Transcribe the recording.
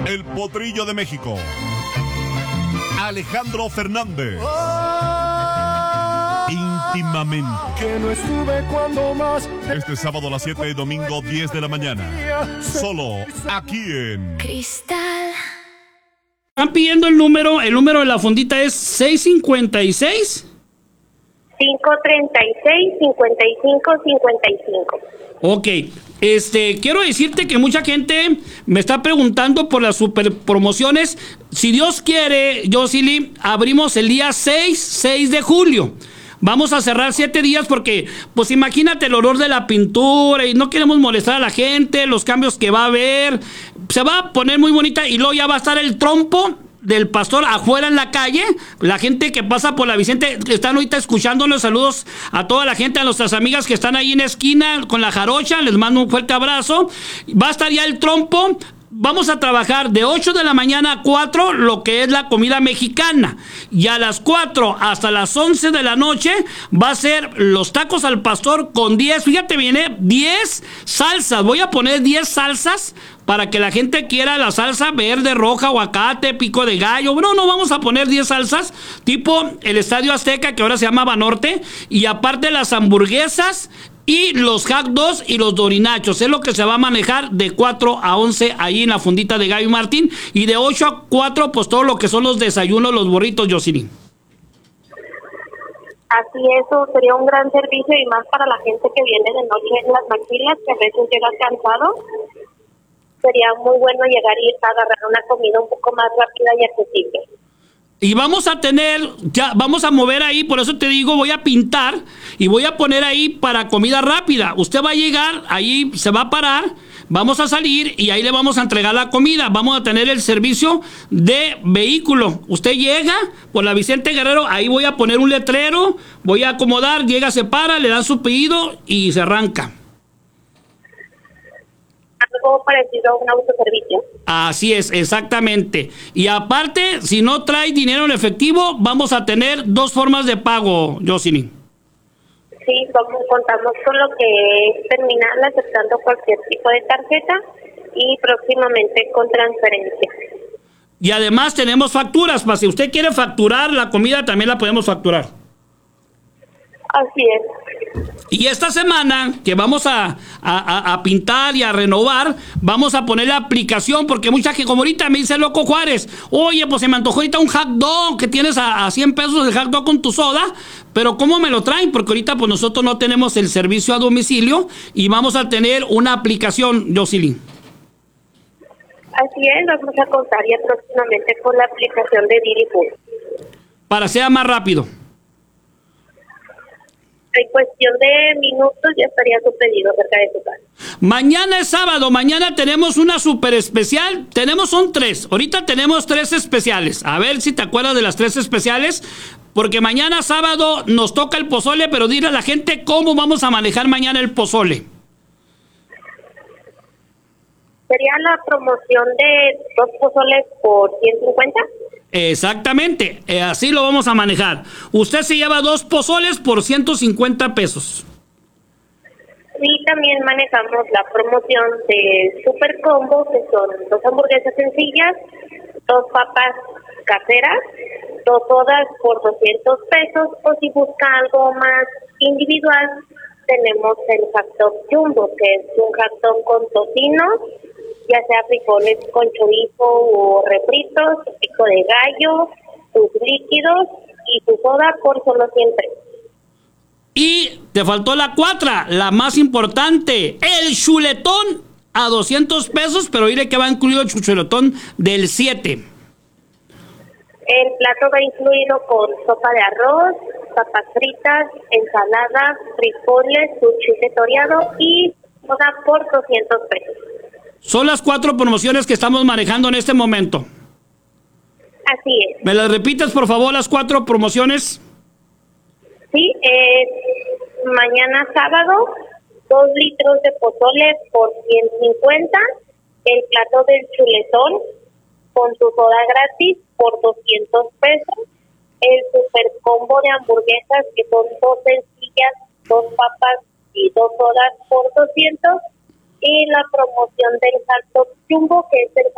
El Potrillo de México, Alejandro Fernández. Íntimamente. Que no estuve cuando más. Este sábado a las 7 y domingo 10 de la mañana. Solo aquí en Cristal. Están pidiendo el número de la fondita es 656. 536-5555. Ok, quiero decirte que mucha gente me está preguntando por las super promociones. Si Dios quiere, Yosili, abrimos el día 6 de julio. Vamos a cerrar 7 días porque, pues imagínate el olor de la pintura y no queremos molestar a la gente, los cambios que va a haber. Se va a poner muy bonita y luego ya va a estar el trompo del pastor afuera en la calle. La gente que pasa por la Vicente están ahorita escuchándonos. Saludos a toda la gente, a nuestras amigas que están ahí en la esquina con la jarocha. Les mando un fuerte abrazo. Va a estar ya el trompo. Vamos a trabajar de 8 de la mañana a 4, lo que es la comida mexicana. Y a las 4 hasta las 11 de la noche va a ser los tacos al pastor con 10, fíjate bien, 10 salsas. Voy a poner 10 salsas para que la gente quiera la salsa verde, roja, aguacate, pico de gallo. Bueno, no, vamos a poner 10 salsas, tipo el Estadio Azteca, que ahora se llama Banorte. Y aparte las hamburguesas y los hot dogs y los dorinachos. Es lo que se va a manejar de 4 a 11 ahí en la fondita de Gallo y Martín. Y de 8 a 4, pues todo lo que son los desayunos, los burritos, Yosini. Así es, eso sería un gran servicio y más para la gente que viene de noche en las maquilas, que a veces llega cansado. Sería muy bueno llegar y agarrar una comida un poco más rápida y accesible. Y vamos a tener, ya vamos a mover ahí, por eso te digo, voy a pintar y voy a poner ahí para comida rápida. Usted va a llegar, ahí se va a parar, vamos a salir y ahí le vamos a entregar la comida. Vamos a tener el servicio de vehículo. Usted llega por la Vicente Guerrero, ahí voy a poner un letrero, voy a acomodar, llega, se para, le dan su pedido y se arranca. Algo parecido a un autoservicio. Así es, exactamente. Y aparte, si no trae dinero en efectivo, vamos a tener 2 formas de pago, Yosini. Sí, contamos con lo que es terminal, aceptando cualquier tipo de tarjeta y próximamente con transferencia. Y además tenemos facturas, para si usted quiere facturar la comida, también la podemos facturar. Así es. Y esta semana que vamos a pintar y a renovar, vamos a poner la aplicación, porque mucha gente, como ahorita me dice Loco Juárez, oye, pues se me antojó ahorita un hot dog, que tienes a 100 pesos el hot dog con tu soda, pero ¿cómo me lo traen? Porque ahorita pues nosotros no tenemos el servicio a domicilio y vamos a tener una aplicación, Jocelyn. Así es, vamos a contar ya próximamente con la aplicación de Didi Food. Para que sea más rápido. En cuestión de minutos ya estaría su pedido cerca de tu casa. Mañana es sábado, mañana tenemos una super especial. Son 3, ahorita tenemos 3 especiales. A ver si te acuerdas de las 3 especiales, porque mañana sábado nos toca el pozole, pero dile a la gente cómo vamos a manejar mañana el pozole. ¿Sería la promoción de 2 pozoles por 150? Exactamente, así lo vamos a manejar. Usted se lleva 2 pozoles por 150 pesos. Y también manejamos la promoción de Super Combo, que son 2 hamburguesas sencillas, 2 papas caseras, 2 sodas por 200 pesos, o si busca algo más individual, tenemos el hot dog jumbo, que es un hot dog con tocino, ya sea frijoles con chorizo o refritos, pico de gallo, sus líquidos y su soda por solo 100 pesos. Y te faltó la 4, la más importante, el chuletón a 200 pesos, pero dile que va incluido el chuletón del 7. El plato va incluido con sopa de arroz, papas fritas, ensalada, frijoles, su chile toreado y soda por 200 pesos. Son las 4 promociones que estamos manejando en este momento. Así es. ¿Me las repites, por favor, las 4 promociones? Sí, mañana sábado, 2 litros de pozole por 150, el plato del chuletón con su soda gratis por 200 pesos, el super combo de hamburguesas que son 2 sencillas, 2 papas y 2 sodas por 200, y la promoción del hot dog jumbo, que es el